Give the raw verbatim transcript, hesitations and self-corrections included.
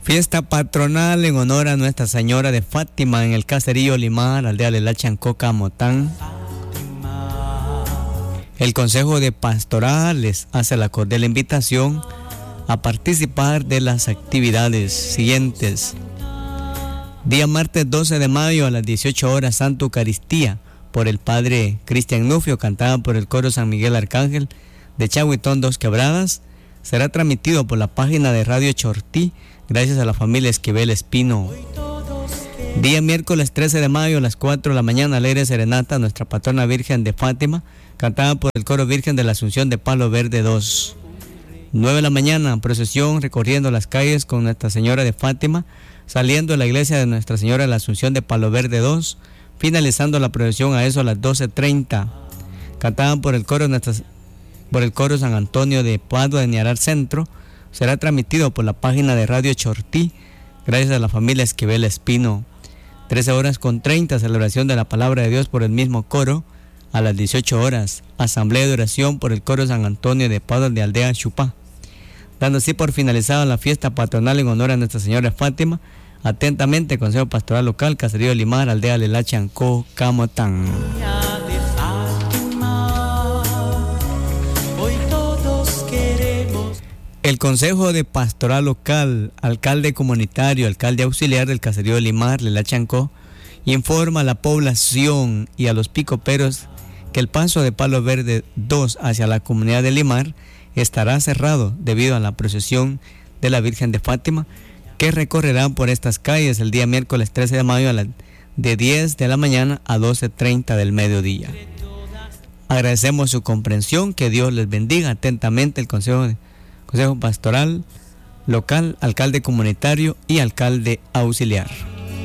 Fiesta patronal en honor a Nuestra Señora de Fátima en el caserío Limar, aldea de La Chancoca, Motán. El Consejo de Pastoral les hace la cordial invitación a participar de las actividades siguientes. Día martes doce de mayo a las dieciocho horas, Santa Eucaristía por el Padre Cristian Nufio, cantada por el coro San Miguel Arcángel de Chahuitón Dos Quebradas. Será transmitido por la página de Radio Chortí, gracias a la familia Esquivel Espino. Día miércoles trece de mayo a las cuatro de la mañana, alegre serenata, Nuestra Patrona Virgen de Fátima, cantada por el coro Virgen de la Asunción de Palo Verde dos. nueve de la mañana, procesión recorriendo las calles con Nuestra Señora de Fátima, saliendo de la iglesia de Nuestra Señora de la Asunción de Palo Verde dos, finalizando la procesión a eso a las doce treinta, cantada por el coro Nuestra, por el coro San Antonio de Padua de Niarar Centro. Será transmitido por la página de Radio Chortí, gracias a la familia Esquivel Espino. trece horas con treinta, celebración de la Palabra de Dios por el mismo coro. A las dieciocho horas, asamblea de oración por el coro San Antonio de Padua de Aldea Chupá. Dando así por finalizada la fiesta patronal en honor a Nuestra Señora de Fátima. Atentamente, Consejo Pastoral Local, Caserío Limar, aldea de La Chancoca, Motán. El Consejo de Pastoral Local, alcalde comunitario, alcalde auxiliar del caserío de Limar, La Chancó, informa a la población y a los picoperos que el paso de Palo Verde dos hacia la comunidad de Limar estará cerrado debido a la procesión de la Virgen de Fátima, que recorrerán por estas calles el día miércoles trece de mayo a la, de diez de la mañana a doce treinta del mediodía. Agradecemos su comprensión, que Dios les bendiga. Atentamente el Consejo de Consejo Pastoral Local, alcalde comunitario y alcalde auxiliar.